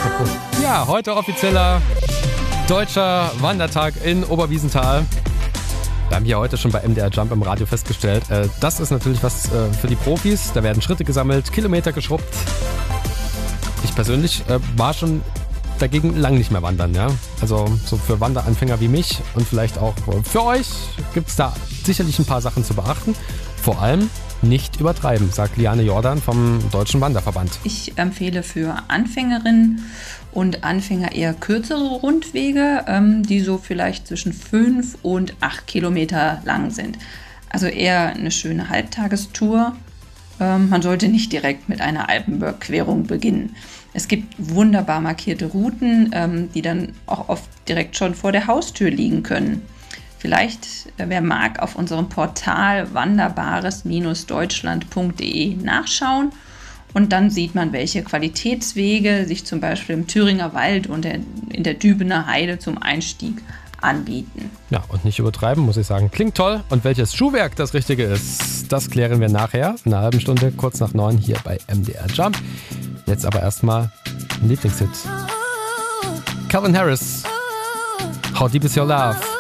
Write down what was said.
Ja, heute offizieller deutscher Wandertag in Oberwiesenthal. Wir haben hier heute schon bei MDR Jump im Radio festgestellt, das ist natürlich was für die Profis. Da werden Schritte gesammelt, Kilometer geschrubbt. Ich persönlich war schon dagegen lang nicht mehr wandern. Ja? Also so für Wanderanfänger wie mich und vielleicht auch für euch gibt es da sicherlich ein paar Sachen zu beachten. Vor allem nicht übertreiben, sagt Liane Jordan vom Deutschen Wanderverband. Ich empfehle für Anfängerinnen und Anfänger eher kürzere Rundwege, die so vielleicht zwischen 5 und 8 Kilometer lang sind. Also eher eine schöne Halbtagestour. Man sollte nicht direkt mit einer Alpenüberquerung beginnen. Es gibt wunderbar markierte Routen, die dann auch oft direkt schon vor der Haustür liegen können. Vielleicht, wer mag, auf unserem Portal wanderbares-deutschland.de nachschauen und dann sieht man, welche Qualitätswege sich zum Beispiel im Thüringer Wald und in der Dübener Heide zum Einstieg anbieten. Ja, und nicht übertreiben, muss ich sagen. Klingt toll. Und welches Schuhwerk das Richtige ist, das klären wir nachher, in einer halben Stunde, kurz nach 9 hier bei MDR Jump. Jetzt aber erstmal ein Lieblingshit. Calvin Harris, How Deep Is Your Love?